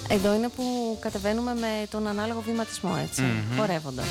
Εδώ είναι που κατεβαίνουμε με τον ανάλογο βηματισμό, έτσι, χορεύοντας.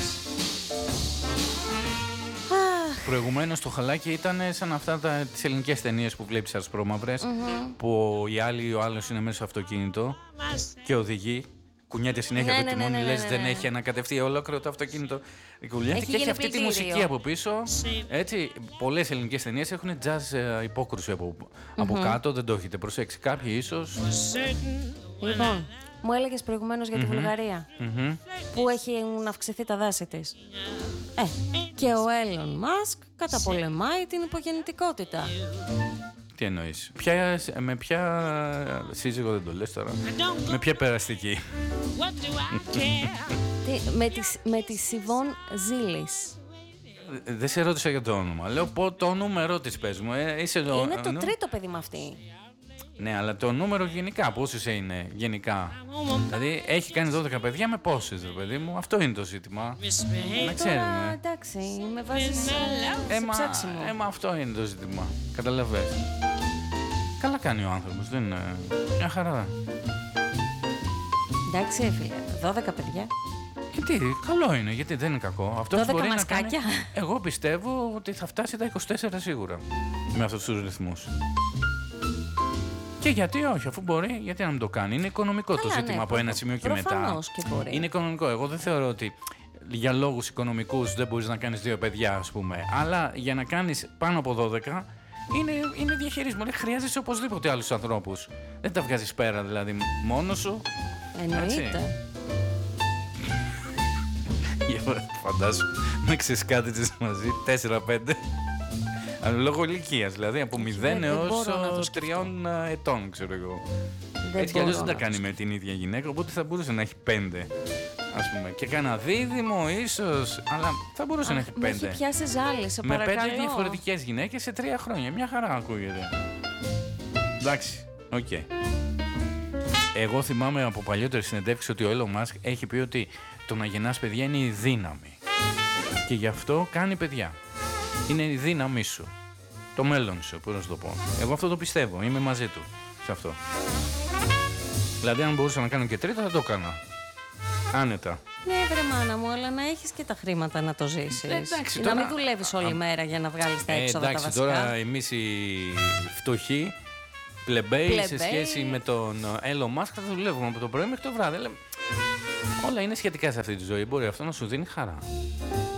Προηγουμένως το χαλάκι ήταν σαν αυτά τις ελληνικές ταινίες που βλέπεις ασπρόμαυρες, που ο άλλος είναι μέσα στο αυτοκίνητο και οδηγεί. Κουνιέται συνέχεια το τιμόνι, λες δεν έχει ανακατευτεί ολόκληρο το αυτοκίνητο. Και έχει αυτή τη μουσική από πίσω. Έτσι, πολλές ελληνικές ταινίες έχουν jazz υπόκρουση από κάτω, δεν το έχετε προσέξει κάποιοι ίσως. Λοιπόν, μου έλεγες προηγουμένως για τη Βουλγαρία, που έχουν αυξηθεί τα δάση της. Και ο Έλλον Μάσκ καταπολεμάει την υπογεννητικότητα. Τι εννοείς? Με ποια σύζυγο δεν το λες τώρα? Με ποια περαστική? Με τη Σιβόν Ζήλης. Δεν σε ρώτησα για το όνομα. Λέω το νούμερο της, πες μου. Είναι το τρίτο παιδί με αυτή. Ναι, αλλά το νούμερο γενικά, πόσες είναι γενικά? Δηλαδή, έχει κάνει 12 παιδιά με πόσες, ρε παιδί μου? Αυτό είναι το ζήτημα. Να ξέρουμε. Εντάξει, με βάζεις σε ψάξιμο. Αυτό είναι το ζήτημα. Καταλαβαίνεις. Καλά κάνει ο άνθρωπος, δεν είναι... Μια χαρά. Εντάξει, φίλε, 12 παιδιά. Γιατί, καλό είναι, γιατί δεν είναι κακό. Αυτό 12 μπορεί μασκάκια. να κάνει... Εγώ πιστεύω ότι θα φτάσει τα 24 σίγουρα. Με αυτούς τους ρυθμούς. Και γιατί όχι, αφού μπορεί, γιατί να μην το κάνει? Είναι οικονομικό το ζήτημα από ένα σημείο και μετά. Και μπορεί. Είναι οικονομικό. Εγώ δεν θεωρώ ότι για λόγους οικονομικούς δεν μπορείς να κάνεις 2 παιδιά, ας πούμε. Αλλά για να κάνεις πάνω από 12 είναι διαχειρισμό. Χρειάζεσαι οπωσδήποτε άλλους ανθρώπους. Δεν τα βγάζεις πέρα δηλαδή μόνος σου. Εννοείται. Φαντάσου να ξεσκάτητσες μαζί 4-5. Αλλά λόγω ηλικίας, δηλαδή από 0 έως 3 ετών, ξέρω εγώ. Έτσι κι αλλιώς δεν τα κάνει με την ίδια γυναίκα, οπότε θα μπορούσε να έχει 5, ας πούμε. Και κάνα δίδυμο ίσως, αλλά θα μπορούσε να έχει 5. Με έχει πιάσει ζάλη, σε παρακαλώ. Με 5 διαφορετικές γυναίκες σε 3 χρόνια. Μια χαρά ακούγεται. Εντάξει, οκ. Εγώ θυμάμαι από παλιότερη συνεντεύξη ότι ο Elon Musk έχει πει ότι το να γεννάς παιδιά είναι η δύναμη. Και γι' αυτό κάνει παιδιά. Είναι η δύναμή σου. Το μέλλον σου, πώς να σου το πω. Εγώ αυτό το πιστεύω. Είμαι μαζί του σε αυτό. Δηλαδή, αν μπορούσα να κάνω και τρίτα, θα το έκανα. Άνετα. Ναι, βρε μάνα μου, αλλά να έχεις και τα χρήματα να το ζήσεις. Εντάξει, να μην δουλεύεις όλη μέρα για να βγάλεις τα έξοδα τα βασικά. Τώρα εμείς οι φτωχοί πλεμπέοι σε σχέση με τον Elon Musk θα δουλεύουμε από το πρωί μέχρι το βράδυ. Όλα είναι σχετικά σε αυτή τη ζωή. Μπορεί αυτό να σου δίνει χαρά.